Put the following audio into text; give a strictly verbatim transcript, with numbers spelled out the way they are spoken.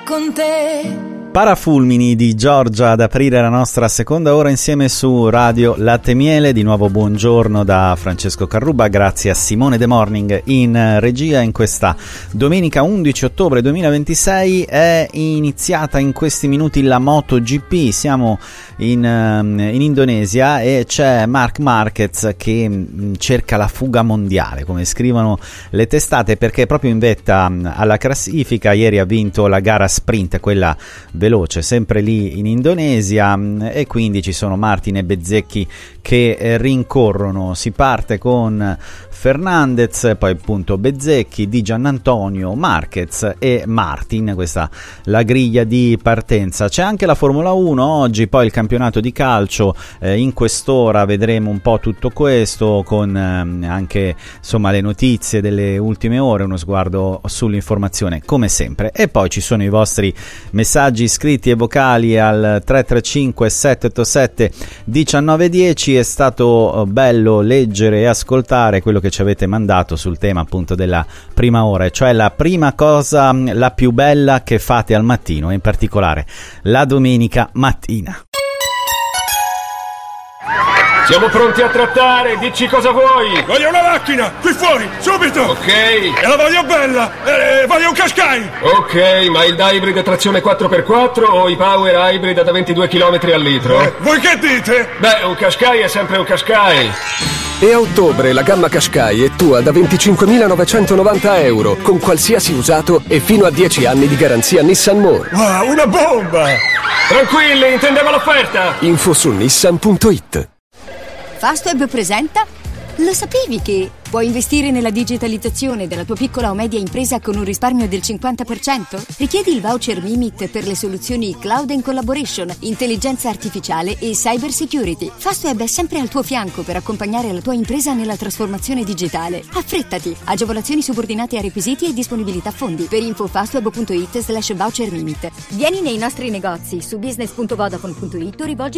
con te. Parafulmini di Giorgia ad aprire la nostra seconda ora insieme su Radio Latte Miele. Di nuovo buongiorno da Francesco Carruba, grazie a Simone The Morning in regia. In questa domenica undici ottobre duemilaventisei è iniziata in questi minuti la MotoGP. Siamo in, in Indonesia e c'è Marc Marquez che cerca la fuga mondiale, come scrivono le testate, perché proprio in vetta alla classifica ieri ha vinto la gara sprint, quella veloce, sempre lì in Indonesia, e quindi ci sono Martin e Bezzecchi che rincorrono. Si parte con Fernandez, poi appunto Bezzecchi, Di Giannantonio, Marquez e Martin, questa la griglia di partenza. C'è anche la Formula uno oggi, poi il campionato di calcio, eh, in quest'ora vedremo un po' tutto questo con eh, anche insomma le notizie delle ultime ore, uno sguardo sull'informazione come sempre, e poi ci sono i vostri messaggi scritti e vocali al tre tre cinque sette otto sette uno nove uno zero. È stato bello leggere e ascoltare quello che ci avete mandato sul tema appunto della prima ora, cioè la prima cosa, la più bella che fate al mattino, e in particolare la domenica mattina. Siamo pronti a trattare, dici cosa vuoi. Voglio una macchina, qui fuori, subito. Ok. E la voglio bella, e voglio un Qashqai. Ok, ma il hybrid a trazione quattro per quattro o i power hybrid da ventidue chilometri al litro? Eh, voi che dite? Beh, un Qashqai è sempre un Qashqai. E a ottobre la gamma Qashqai è tua da venticinquemilanovecentovananta euro, con qualsiasi usato e fino a dieci anni di garanzia Nissan More. Wow, una bomba! Tranquilli, intendevo l'offerta. Info su nissan punto it. Fastweb presenta? Lo sapevi che puoi investire nella digitalizzazione della tua piccola o media impresa con un risparmio del cinquanta per cento? Richiedi il voucher Mimit per le soluzioni Cloud and Collaboration, intelligenza artificiale e cyber security. Fastweb è sempre al tuo fianco per accompagnare la tua impresa nella trasformazione digitale. Affrettati! Agevolazioni subordinate a requisiti e disponibilità fondi. Per info fastweb punto it slash voucher Mimit. Vieni nei nostri negozi su business punto vodafone punto it o rivolgi